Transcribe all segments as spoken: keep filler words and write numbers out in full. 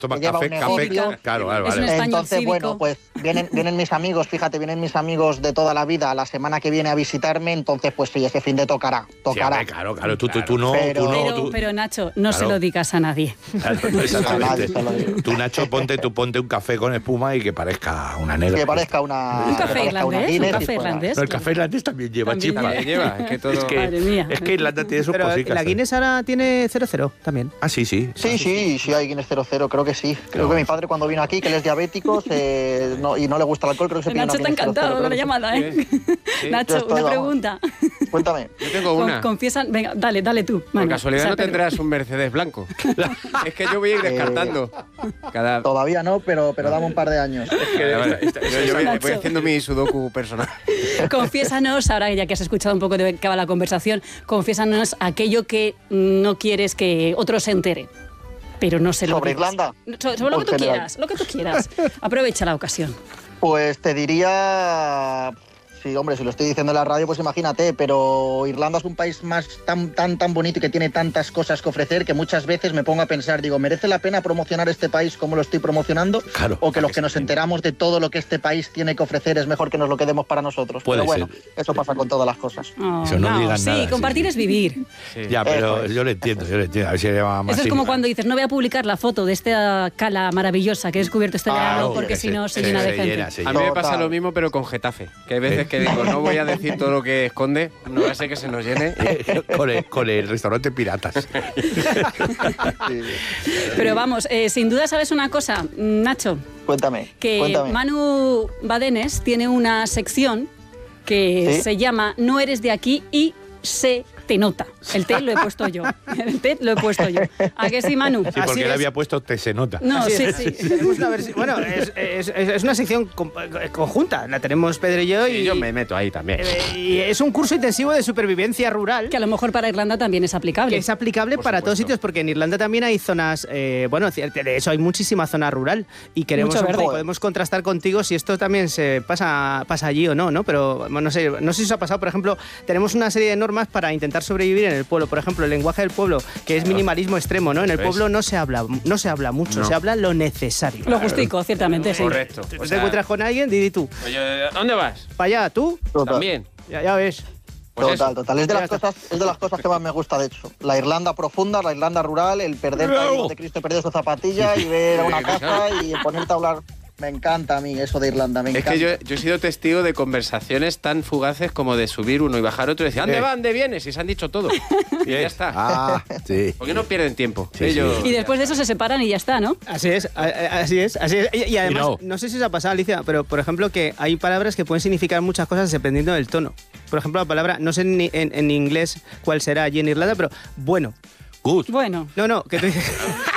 Toma que lleva café, un negocio. café, claro, vale, Es un vale. español Entonces, cívico. bueno, pues vienen, vienen mis amigos, fíjate, vienen mis amigos de toda la vida la semana que viene a visitarme, entonces pues sí, ese fin de tocará, Sí, tocará. hombre, claro, claro, tú, tú, tú no, Pero- tú no, Pero, tú, pero Nacho, no Claro. se lo digas a nadie. claro, A nadie exactamente. se lo digo. Tú, Nacho, ponte, tú ponte un café con espuma y que parezca una negra. Que parezca una... Un que café parezca una irlandés, un Guinness y café fuera. irlandés. No, el café irlandés también lleva También chispa. lleva. lleva, es que todo... Es que, Madre mía. es que Irlanda tiene sus Pero cositas. la Guinness ahora tiene cero cero también. Ah, sí, sí. Sí, sí, sí hay Guinness cero cero, creo que sí. Creo que mi padre cuando vino aquí, que él es diabético se- no- y no le gusta el alcohol, creo que se pide una Nacho está Guinness cero cero, encantado con la creo que llamada, ¿eh? Sí. Nacho, Yo estoy, una vamos. pregunta. sí. Cuéntame. Yo tengo Con- una. confiesan, venga, dale, dale tú. Por Manu. casualidad O sea, no pero- tendrás un Mercedes blanco. Es que yo voy a ir descartando. Cada... Todavía no, pero, pero dame un par de años. Vale, vale. Yo, yo voy, Nacho. voy haciendo mi sudoku personal. Confiésanos, ahora ya que has escuchado un poco de qué va la conversación, confiésanos aquello que no quieres que otro se entere. Pero no se lo ¿Sobre digas. Irlanda? So- Sobre lo O que tú en general. quieras, lo que tú quieras. Aprovecha la ocasión. Pues te diría... Sí, hombre, si lo estoy diciendo en la radio, pues imagínate, pero Irlanda es un país más tan, tan, tan bonito y que tiene tantas cosas que ofrecer que muchas veces me pongo a pensar, digo, ¿merece la pena promocionar este país como lo estoy promocionando? Claro. ¿O que los que nos enteramos de todo lo que este país tiene que ofrecer es mejor que nos lo quedemos para nosotros? Puede pero bueno, ser. eso pasa con todas las cosas. Oh, Eso no digan sí, nada, compartir sí. es vivir. Sí. Ya, pero Eso es. yo lo entiendo, yo lo entiendo. A ver si lleva más Eso es como siglo. cuando dices, no voy a publicar la foto de esta cala maravillosa que he descubierto este Claro, verano porque que si se- no se se- llena de se gente. llena, se A mí me Total. pasa lo mismo, pero con Getafe. Que hay veces que digo, no voy a decir todo lo que esconde, no va a ser que se nos llene. con, el, con el restaurante Piratas. Pero vamos, eh, sin duda sabes una cosa, Nacho, Cuéntame, que cuéntame. Manu Badenes tiene una sección que ¿Sí? se llama No eres de aquí y se te nota. El T lo he puesto yo. El T lo he puesto yo. ¿A que sí, Manu? Sí, Así porque él es. había puesto te se nota. No, Así sí, es. sí. Tenemos una versión- bueno, es, es- es- es una sección com- conjunta. La tenemos Pedro y yo. Y, Y yo me meto ahí también. eh, y es un curso intensivo de supervivencia rural. Que a lo mejor para Irlanda también es aplicable. Que es aplicable Por para todos supuesto. sitios, porque en Irlanda también hay zonas, eh, bueno, de eso hay muchísima zona rural y queremos Mucho un verde. poco- podemos contrastar contigo si esto también se pasa, pasa allí o no, ¿no? Pero bueno, no sé, no sé si os ha pasado, por ejemplo, tenemos una serie de normas para intentar sobrevivir en el pueblo. Por ejemplo, el lenguaje del pueblo, que es minimalismo extremo, ¿no? En el ¿Ves? pueblo no se habla, no se habla mucho, No. se habla lo necesario. Lo justico, ciertamente, sí. Correcto. Te, O te sea, encuentras con alguien, di tú, oye, ¿a dónde vas? para allá, tú, Total, También. ya, ya ves. Pues total, eso. total. Es de, Ya las está. cosas, es de las cosas que más me gusta, de hecho. La Irlanda profunda, la Irlanda rural, el perder ahí donde Cristo perdió su zapatilla y ver a una casa y ponerte a hablar. Me encanta a mí eso de Irlanda, me Es encanta. que yo, yo he sido testigo de conversaciones tan fugaces como de subir uno y bajar otro y decir, ¿dónde Eh. va? ¿Dónde vienes? Y se han dicho todo. Y ya está. Ah, sí. ¿Por qué no pierden tiempo? Sí, Ellos- sí. Y después de eso se separan y ya está, ¿no? Así es, a- a- así es, así es. Y, y además, Y no. no. sé si os ha pasado, Alicia, pero por ejemplo que hay palabras que pueden significar muchas cosas dependiendo del tono. Por ejemplo, la palabra, no sé en, en- en inglés cuál será allí en Irlanda, pero bueno. Good. Bueno, No, no, que tú dices...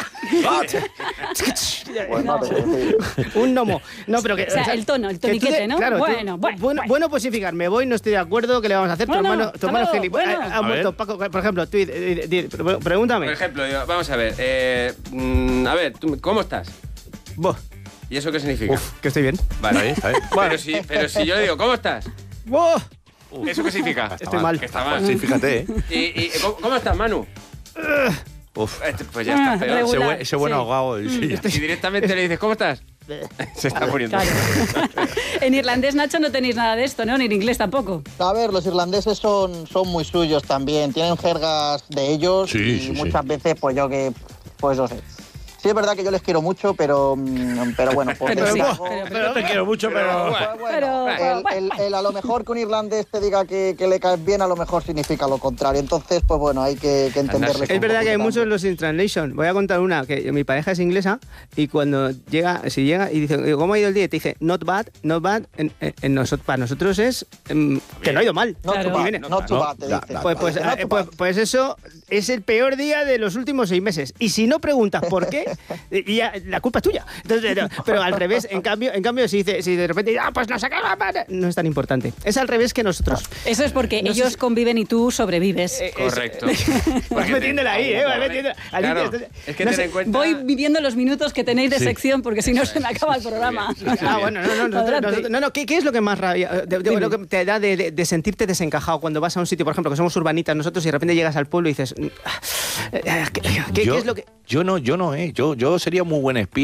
Pues no te sé decir. Un gnomo. No, pero que... O sea, el tono, el que tú toniquete, de- ¿no? Claro, tú- Bueno, bueno, bueno. Bueno, pues sí, fijar, me voy, no estoy de acuerdo, ¿qué le vamos a hacer? Bueno, tu hermano, tu hasta hermano luego, gilipollas. bueno. Ha, ha A muerto ver. Paco, por ejemplo, tú, di- di- di- pregúntame. Por ejemplo, digo, vamos a ver, eh, mm, a ver, ¿tú- ¿cómo estás? Buah, ¿Y eso qué significa? que estoy bien. Vale, Está bien. Pero si, pero si yo le digo, ¿cómo estás? Buah, ¿Eso qué significa? estoy mal. Que está mal. Sí, fíjate, ¿eh? ¿Y, y ¿cómo, cómo estás, Manu? Uf. Este, Pues ya Ah, está peor. regular. Ese buen, ese buen Sí. ahogado. sí, ya. Si directamente le dices, ¿cómo estás? Se está muriendo. claro. En irlandés, Nacho, no tenéis nada de esto, ¿no? Ni en inglés tampoco. A ver, los irlandeses son, son muy suyos también, tienen jergas de ellos Sí, y sí, muchas veces pues yo que, pues no sé. Sí es verdad que yo les quiero mucho, pero, mm, pero bueno, por Pero sí, decir algo- pero- Pero te quiero mucho, pero... Pues bueno, Pero- el, el- el a lo mejor que un irlandés te diga que, que le caes bien, a lo mejor significa lo contrario. Entonces, pues bueno, hay que, que entenderles. Es un verdad que hay poquito muchos también. los in translation. Voy a contar una, que mi pareja es inglesa y cuando llega, si llega y dice, ¿cómo ha ido el día? Y te dice, not bad, not bad, en, en- en nosot- para nosotros es em, que no ha ido mal. No Claro. too Y bad, viene- no too no, bad, te la- dice. la- Pues, pues, Not eh, too pues, bad. pues eso es el peor día de los últimos seis meses. Y si no preguntas por qué, eh, y ya, la culpa es tuya. Entonces, no, pero al revés, en cambio, en cambio si, dice, si de repente, ah, pues no sé qué, no es tan importante. Es al revés que nosotros. Eso es porque No sé ellos si- conviven y tú sobrevives. Eh, Correcto. Vas metiéndola ahí, ¿eh? Vas metiéndola. Claro, Alicia, es que no ten sé, en cuenta... Voy viviendo los minutos que tenéis de Sí. sección porque si no se me acaba el programa. Ah, bueno, no, no, no, Adelante. nosotros- no, no, ¿qué, qué es lo que más rabia, de- de- Dime. lo que te da de, de- de sentirte desencajado cuando vas a un sitio, por ejemplo, que somos urbanitas nosotros y de repente llegas al pueblo y dices, "Ah, Eh, ¿Qué, qué- yo, qué es lo que...? Yo no, yo no, eh. Yo, yo sería muy buen espía.